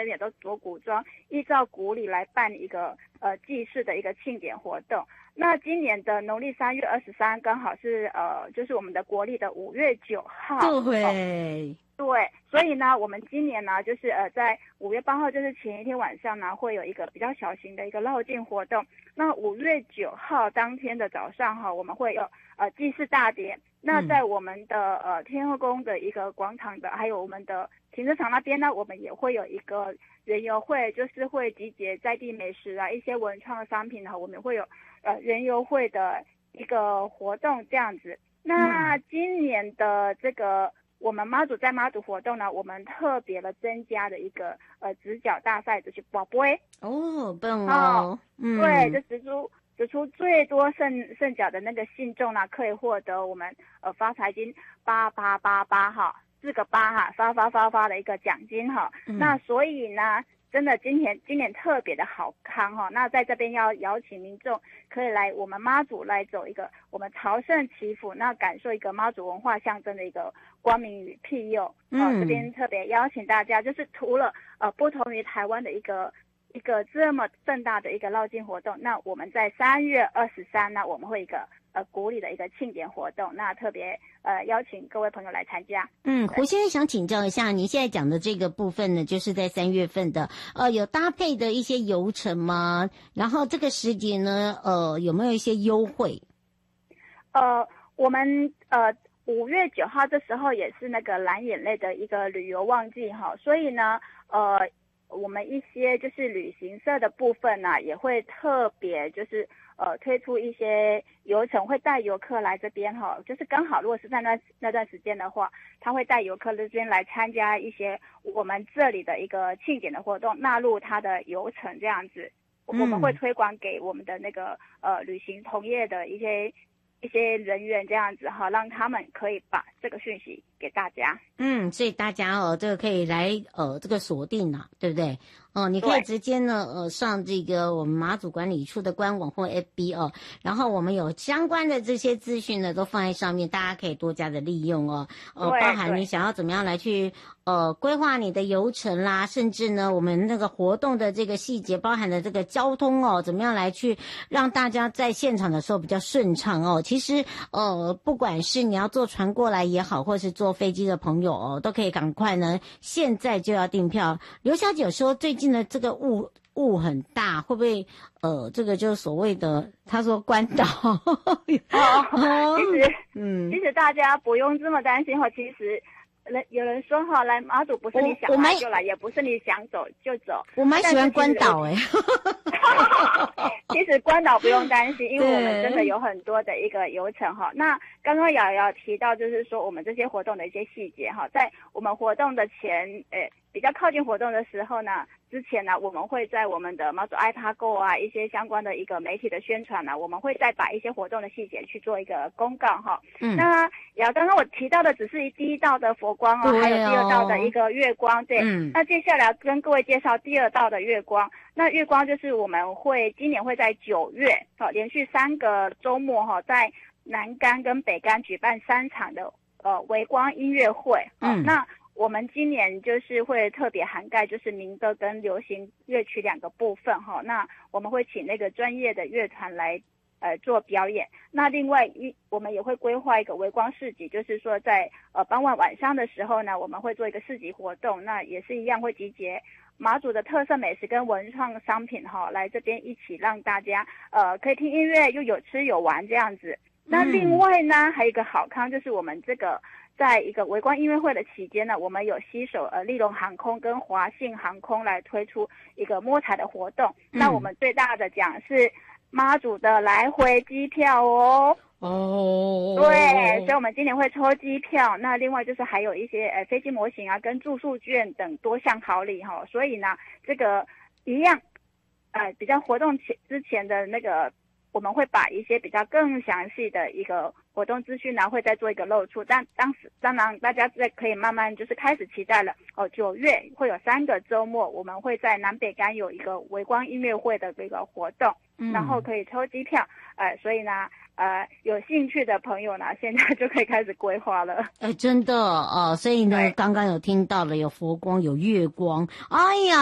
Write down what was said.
人也都着古装，依照古礼来办一个祭祀的一个庆典活动。那今年的农历3月23刚好是就是我们的国历的5月9号。 对。 对，所以呢，我们今年呢，就是在5月8号，就是前一天晚上呢，会有一个比较小型的一个绕境活动。那5月9号当天的早上哈，我们会有祭祀大典。那在我们的天后宫的一个广场的，还有我们的停车场那边呢，我们也会有一个园游会，就是会集结在地美食啊，一些文创商品哈，我们会有园游会的一个活动这样子。那今年的这个我们妈祖在妈祖活动呢，我们特别的增加了一个直角大赛，就是宝贝哦，棒哦， 对，就指出最多胜角的那个信众呢，可以获得我们发财金8888哈，4个8哈，发的一个奖金哈。那所以呢，真的今年特别的好康哈。那在这边要邀请民众可以来我们妈祖来走一个我们朝圣祈福，那感受一个妈祖文化象征的一个光明与庇佑。这边特别邀请大家，就是除了不同于台湾的一个这么盛大的一个绕境活动，那我们在3月23呢，我们会一个古里的一个庆典活动，那特别邀请各位朋友来参加。 胡先生想请教一下，您现在讲的这个部分呢，就是在3月份的有搭配的一些游程吗？然后这个时节呢，有没有一些优惠？ 我们5月9号这时候也是那个蓝眼泪的一个旅游旺季哈，所以呢我们一些就是旅行社的部分呢，也会特别就是推出一些游程，会带游客来这边哈，就是刚好如果是在那段时间的话，他会带游客这边来参加一些我们这里的一个庆典的活动，纳入他的游程这样子，我们会推广给我们的那个旅行同业的一些人员这样子哈，让他们可以把这个讯息给大家。 所以大家这个可以来这个锁定啊，对不对？你可以直接呢上这个我们马祖管理处的官网或 FB 然后我们有相关的这些资讯呢都放在上面，大家可以多加的利用包含你想要怎么样来去规划你的游程啦，甚至呢我们那个活动的这个细节包含的这个交通怎么样来去让大家在现场的时候比较顺畅其实不管是你要坐船过来也好，或是坐飞机的朋友都可以赶快呢现在就要订票。刘小姐有说最近的这个雾很大，会不会这个就是所谓的他说关岛其实大家不用这么担心其实有人说来马祖不是你想来就来，也不是你想走就走。 我蛮喜欢关岛其实关岛不用担心，因为我们真的有很多的一个游程那刚刚瑶瑶提到就是说我们这些活动的一些细节在我们活动的前比较靠近活动的时候呢，之前呢我们会在我们的马祖iPago一些相关的一个媒体的宣传我们会再把一些活动的细节去做一个公告那刚刚我提到的只是第一道的佛光还有第二道的一个月光那接下来跟各位介绍第二道的月光。那月光就是我们今年会在9月连续3个周末在南竿跟北竿举办3场的微光音乐会那我们今年就是会特别涵盖就是民歌跟流行乐曲2个部分那我们会请那个专业的乐团来做表演。那另外我们也会规划一个微光市集，就是说在傍晚上的时候呢，我们会做一个市集活动，那也是一样会集结马祖的特色美食跟文创商品来这边一起让大家可以听音乐又有吃有玩这样子。那另外呢还有一个好康，就是我们这个在一个微光音乐会的期间呢，我们有携手利隆航空跟华信航空来推出一个摸彩的活动那我们最大的奖是妈祖的来回机票对，所以我们今年会抽机票，那另外就是还有一些飞机模型跟住宿券等多项好礼所以呢这个一样比较活动之前的那个我们会把一些比较更详细的一个活动资讯呢会再做一个露出，但当然大家可以慢慢就是开始期待了9月会有3个周末，我们会在南北竿有一个微光音乐会的这个活动然后可以抽机票所以呢有兴趣的朋友呢现在就可以开始规划了真的所以呢刚刚有听到了有佛光有月光，哎呀